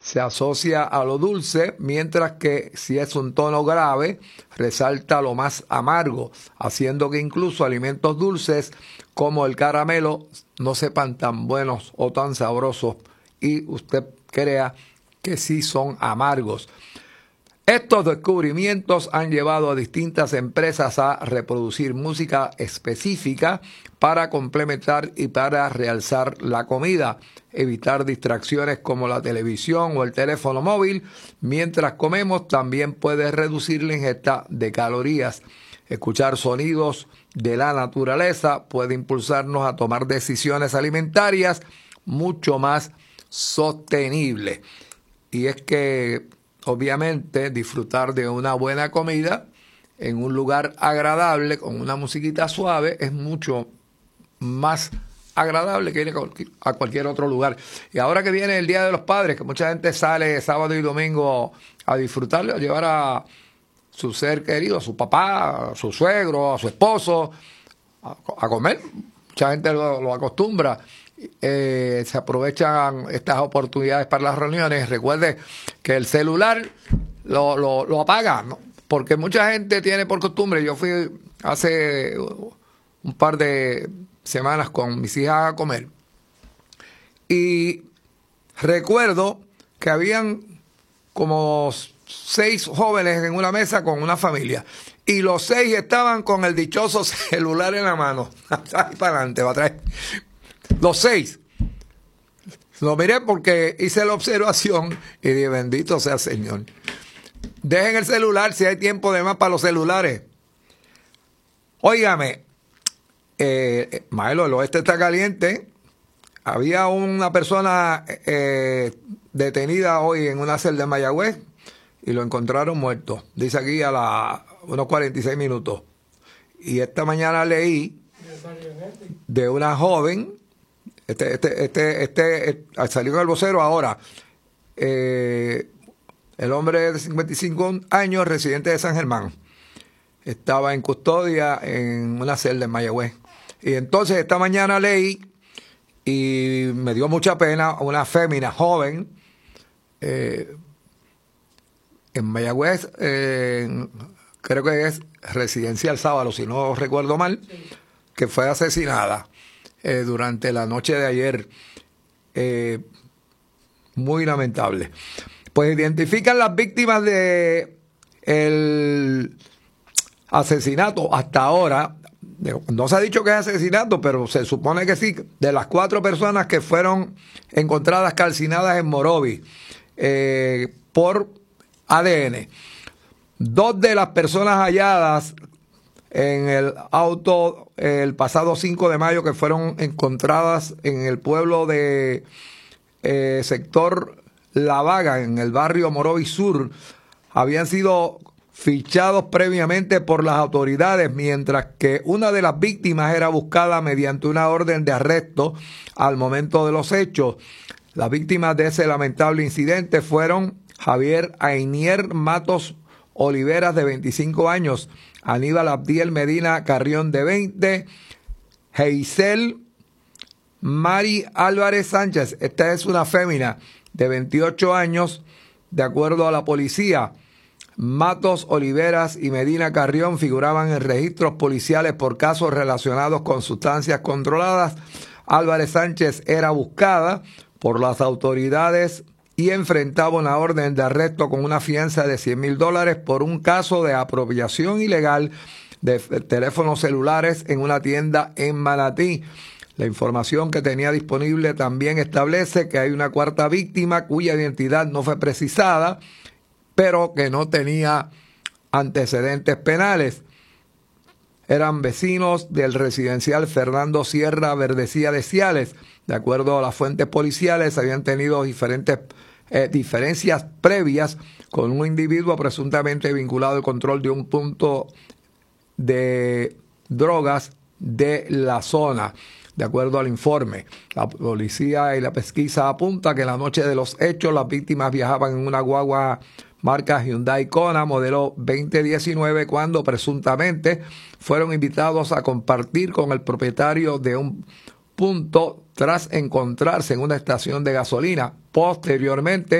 se asocia a lo dulce, mientras que si es un tono grave, resalta lo más amargo, haciendo que incluso alimentos dulces como el caramelo no sepan tan buenos o tan sabrosos y usted crea que sí son amargos. Estos descubrimientos han llevado a distintas empresas a reproducir música específica para complementar y para realzar la comida, evitar distracciones como la televisión o el teléfono móvil. Mientras comemos, también puede reducir la ingesta de calorías. Escuchar sonidos de la naturaleza puede impulsarnos a tomar decisiones alimentarias mucho más sostenibles. Y es que obviamente disfrutar de una buena comida en un lugar agradable con una musiquita suave es mucho más agradable que ir a cualquier otro lugar. Y ahora que viene el Día de los Padres, que mucha gente sale sábado y domingo a disfrutar, a llevar a su ser querido, a su papá, a su suegro, a su esposo, a comer. Mucha gente lo acostumbra. Se aprovechan estas oportunidades para las reuniones. Recuerde que el celular lo apaga, ¿no? Porque mucha gente tiene por costumbre. Yo fui hace un par de semanas con mis hijas a comer y recuerdo que habían como 6 jóvenes en una mesa con una familia y los 6 estaban con el dichoso celular en la mano, atrás y para adelante, para atrás. Los 6. Lo miré porque hice la observación y dije, bendito sea el Señor. Dejen el celular si hay tiempo de más para los celulares. Óigame, Maelo, el oeste está caliente. Había una persona detenida hoy en una celda de Mayagüez y lo encontraron muerto. Dice aquí a unos 46 minutos. Y esta mañana leí de una joven. Salió en el vocero ahora. El hombre de 55 años, residente de San Germán, estaba en custodia en una celda en Mayagüez. Y entonces esta mañana leí y me dio mucha pena una fémina joven en Mayagüez, creo que es Residencial Sábalo, si no recuerdo mal, que fue asesinada durante la noche de ayer. Muy lamentable. Pues identifican las víctimas de el asesinato hasta ahora. No se ha dicho que es asesinato, pero se supone que sí. De las 4 personas que fueron encontradas calcinadas en Morovis por ADN. 2 de las personas halladas en el auto el pasado 5 de mayo que fueron encontradas en el pueblo de sector La Vaga, en el barrio Morovis Sur, habían sido fichados previamente por las autoridades, mientras que una de las víctimas era buscada mediante una orden de arresto al momento de los hechos. Las víctimas de ese lamentable incidente fueron Javier Ainier Matos Oliveras, de 25 años, Aníbal Abdiel Medina Carrión, de 20, Heisel Mari Álvarez Sánchez, esta es una fémina de 28 años, de acuerdo a la policía. Matos Oliveras y Medina Carrión figuraban en registros policiales por casos relacionados con sustancias controladas. Álvarez Sánchez era buscada por las autoridades y enfrentaba una orden de arresto con una fianza de $100,000 por un caso de apropiación ilegal de teléfonos celulares en una tienda en Manatí. La información que tenía disponible también establece que hay una 4ª víctima cuya identidad no fue precisada, pero que no tenía antecedentes penales. Eran vecinos del residencial Fernando Sierra Verdecía de Ciales. De acuerdo a las fuentes policiales, habían tenido diferencias previas con un individuo presuntamente vinculado al control de un punto de drogas de la zona. De acuerdo al informe, la policía y la pesquisa apunta que la noche de los hechos las víctimas viajaban en una guagua marca Hyundai Kona modelo 2019 cuando presuntamente fueron invitados a compartir con el propietario de un punto tras encontrarse en una estación de gasolina. Posteriormente